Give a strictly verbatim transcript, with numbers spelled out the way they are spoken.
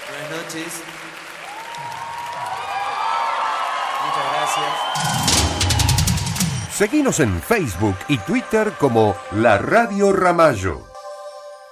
Buenas noches. Muchas gracias. Seguinos en Facebook y Twitter como La Radio Ramallo.